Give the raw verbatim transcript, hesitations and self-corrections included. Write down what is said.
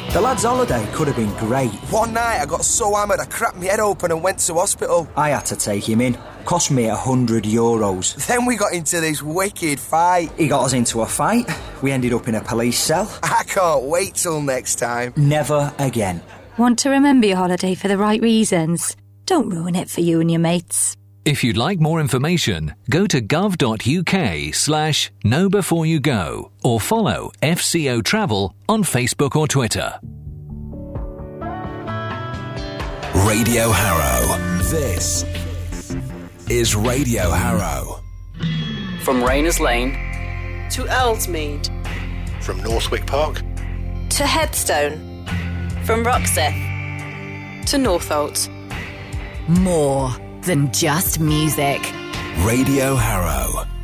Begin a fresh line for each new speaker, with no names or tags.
The lad's holiday could have been great.
One night I got so hammered I cracked my head open and went to hospital.
I had to take him in. Cost me a hundred euros.
Then we got into this wicked fight.
He got us into a fight. We ended up in a police cell.
I can't wait till next time.
Never again.
Want to remember your holiday for the right reasons? Don't ruin it for you and your mates.
If you'd like more information, go to gov.uk slash know before you go or follow F C O Travel on Facebook or Twitter.
Radio Harrow. This is Radio Harrow.
From Rayners Lane
to Ellesmead.
From Northwick Park
to Headstone. From Roxeth to Northolt.
More than just music.
Radio Harrow.